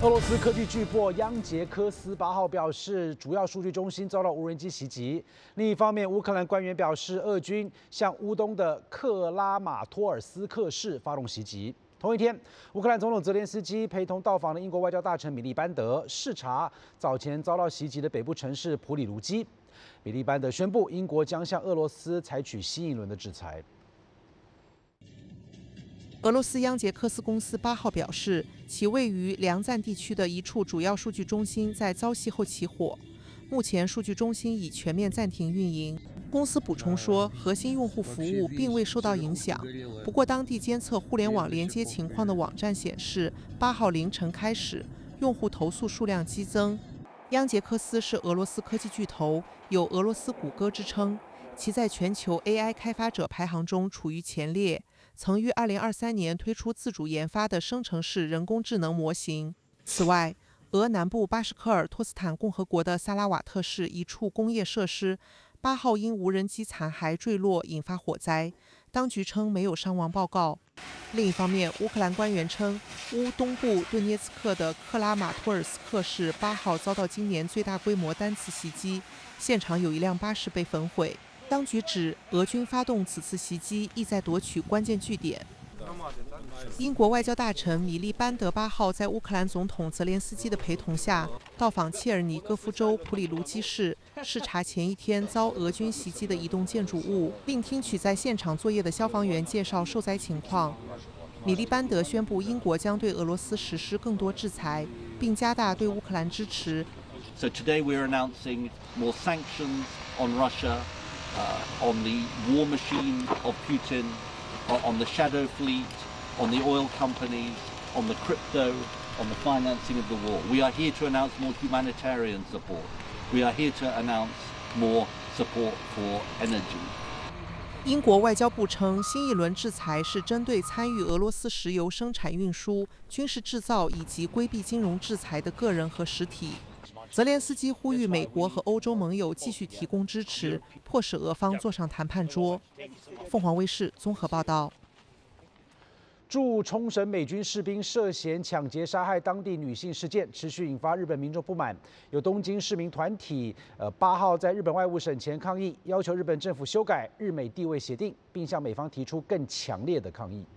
俄罗斯科技巨擘央杰科斯8号表示，主要数据中心遭到无人机袭击。另一方面，乌克兰官员表示，俄军向乌东的克拉马托尔斯克市发动袭击。同一天，乌克兰总统泽连斯基陪同到访的英国外交大臣米利班德视察早前遭到袭击的北部城市普里卢基。米利班德宣布，英国将向俄罗斯采取新一轮的制裁。 俄罗斯央杰科斯公司8号表示，其位于梁赞地区的一处主要数据中心在遭袭后起火，目前数据中心已全面暂停运营。公司补充说，核心用户服务并未受到影响。不过，当地监测互联网连接情况的网站显示，8号凌晨开始，用户投诉数量激增。央杰科斯是俄罗斯科技巨头，有“俄罗斯谷歌”之称，其在全球 AI 开发者排行中处于前列。 曾于2023年推出自主研发的生成式人工智能模型。此外，俄南部巴什科尔托斯坦共和国的萨拉瓦特市一处工业设施8号因无人机残骸坠落引发火灾，当局称没有伤亡报告。另一方面，乌克兰官员称，乌东部顿涅茨克的克拉马托尔斯克市8号遭到今年最大规模单次袭击，现场有一辆巴士被焚毁。 当局指，俄军发动此次袭击意在夺取关键据点。英国外交大臣米利班德8号在乌克兰总统泽连斯基的陪同下，到访切尔尼戈夫州普里卢基市，视察前一天遭俄军袭击的一栋建筑物，并听取在现场作业的消防员介绍受灾情况。米利班德宣布，英国将对俄罗斯实施更多制裁，并加大对乌克兰支持。 So today we are announcing more sanctions on Russia. On the war machine of Putin, on the shadow fleet, on the oil companies, on the crypto, on the financing of the war. We are here to announce more humanitarian support. We are here to announce more support for energy. 英国外交部称，新一轮制裁是针对参与俄罗斯石油生产、运输、军事制造以及规避金融制裁的个人和实体。 泽连斯基呼吁美国和欧洲盟友继续提供支持，迫使俄方坐上谈判桌。凤凰卫视综合报道。 驻冲绳美军士兵涉嫌抢劫杀害当地女性事件持续引发日本民众不满，有东京市民团体8号在日本外务省前抗议，要求日本政府修改日美地位协定，并向美方提出更强烈的抗议。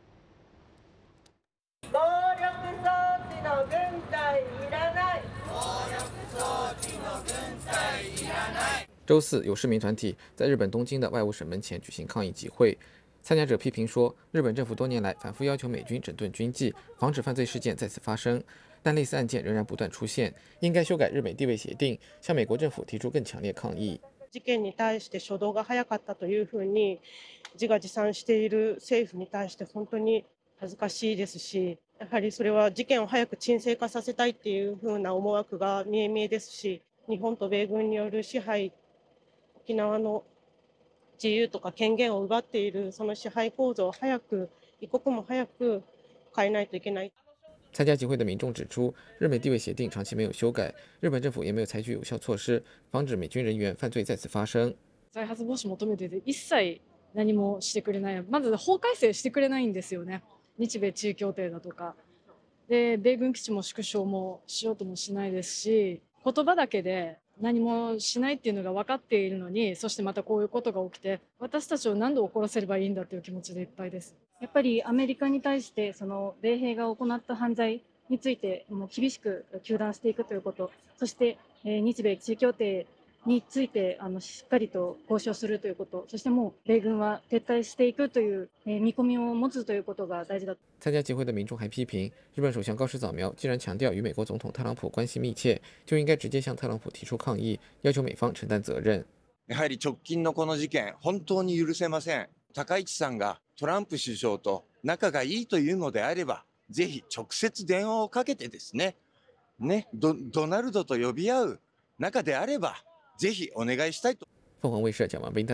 周四，有市民团体在日本东京的外务省门前举行抗议集会。参加者批评说，日本政府多年来反复要求美军整顿军纪，防止犯罪事件再次发生，但类似案件仍然不断出现，应该修改日美地位协定，向美国政府提出更强烈抗议。 事件に対して初動が早かったというふうに自画自賛している政府に対して本当に恥ずかしいですし、やはりそれは事件を早く沈静化させたいっていうふうな思惑が見え見えですし、日本と米軍による支配 沖縄の自由とか権限を奪っているその支配構造を早く一刻も早く変えないといけない。 参加集会的民众指出，日美地位协定长期没有修改，日本政府也没有采取有效措施，防止美军人员犯罪再次发生。 再発防止求めてて一切何もしてくれない。まず法改正してくれないんですよね。日米地位協定だとか、で米軍基地も縮小もしようともしないですし、言葉だけで 何もしないっていうのが分かっているのに、そしてまたこういうことが起きて、私たちを何度怒らせればいいんだという気持ちでいっぱいです。 やっぱりアメリカに対してその米兵が行った犯罪についてもう厳しく糾弾していくということ、そして日米地位協定についてしっかりと交渉するということ、そしてもう米軍は撤退していくという見込みを持つということが大事だ。 参加集会的民众还批评，日本首相高市早苗既然强调与美国总统特朗普关系密切，就应该直接向特朗普提出抗议，要求美方承担责任。 やはり直近のこの事件、本当に許せません。高市さんがトランプ首相と仲がいいというのであれば、ぜひ直接電話をかけてですね、ドナルドと呼び合う仲であれば。 ぜひお願いしたいと。 凤凰卫视蒋王斌